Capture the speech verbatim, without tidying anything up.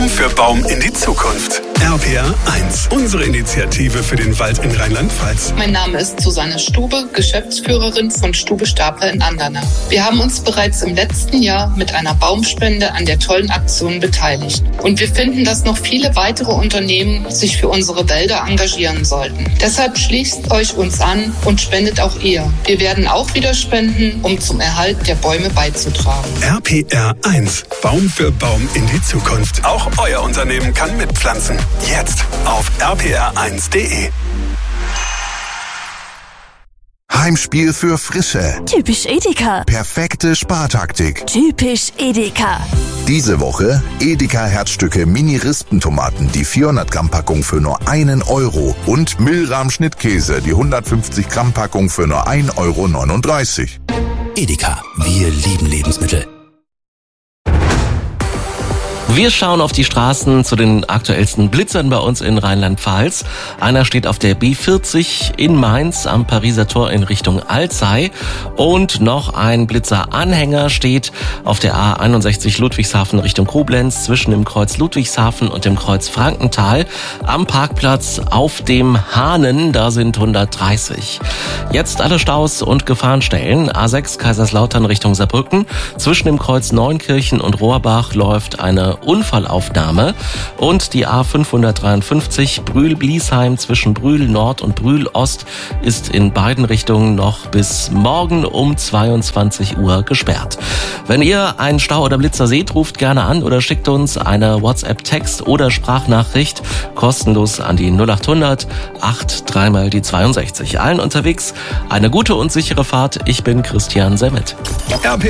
Baum für Baum in die Zukunft. R P R eins, unsere Initiative für den Wald in Rheinland-Pfalz. Mein Name ist Susanne Stube, Geschäftsführerin von Stube Stapler in Andernach. Wir haben uns bereits im letzten Jahr mit einer Baumspende an der tollen Aktion beteiligt. Und wir finden, dass noch viele weitere Unternehmen sich für unsere Wälder engagieren sollten. Deshalb schließt euch uns an und spendet auch ihr. Wir werden auch wieder spenden, um zum Erhalt der Bäume beizutragen. R P R eins, Baum für Baum in die Zukunft. Auch euer Unternehmen kann mitpflanzen. Jetzt auf r p r eins punkt d e. Heimspiel für Frische. Typisch Edeka. Perfekte Spartaktik. Typisch Edeka. Diese Woche Edeka Herzstücke Mini-Rispentomaten, die vierhundert Gramm Packung für nur einen Euro und Milram Schnittkäse, die hundertfünfzig Gramm Packung für nur ein Euro neununddreißig. Edeka, wir lieben Lebensmittel. Wir schauen auf die Straßen zu den aktuellsten Blitzern bei uns in Rheinland-Pfalz. Einer steht auf der B vierzig in Mainz am Pariser Tor in Richtung Alzey. Und noch ein Blitzeranhänger steht auf der A einundsechzig Ludwigshafen Richtung Koblenz zwischen dem Kreuz Ludwigshafen und dem Kreuz Frankenthal am Parkplatz auf dem Hahnen. Da sind hundertdreißig. Jetzt alle Staus und Gefahrenstellen. A sechs Kaiserslautern Richtung Saarbrücken. Zwischen dem Kreuz Neunkirchen und Rohrbach läuft eine Unfallaufnahme und die A fünfhundertdreiundfünfzig Brühl-Bliesheim zwischen Brühl Nord und Brühl Ost ist in beiden Richtungen noch bis morgen um zweiundzwanzig Uhr gesperrt. Wenn ihr einen Stau oder Blitzer seht, ruft gerne an oder schickt uns eine WhatsApp-Text oder Sprachnachricht kostenlos an die null achthundert acht dreimal die zweiundsechzig. Allen unterwegs eine gute und sichere Fahrt. Ich bin Christian Semmet. R P